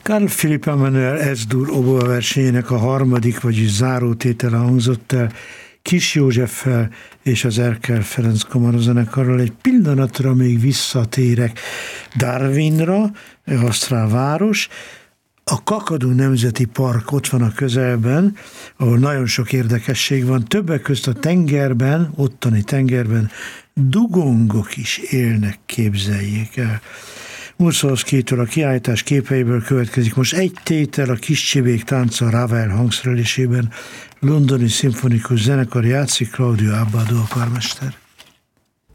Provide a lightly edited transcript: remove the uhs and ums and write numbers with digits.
Carl Philipp Emanuel S-dur oboaversenyének a harmadik, vagyis zárótétele hangzott el Kis Józseffel és az Erkel Ferenc kamarazenekarral. Egy pillanatra még visszatérek Darwinra, ausztrál város. A Kakadu Nemzeti Park ott van a közelben, ahol nagyon sok érdekesség van. Többek közt a tengerben, ottani tengerben dugongok is élnek, képzeljék el. Murszolszkijtól a kiállítás képeiből következik most egy tétel, a Kis Csibék tánca Ravel hangszerelésében. Londoni Szimfonikus Zenekar játszik, Claudio Abbado a karmester.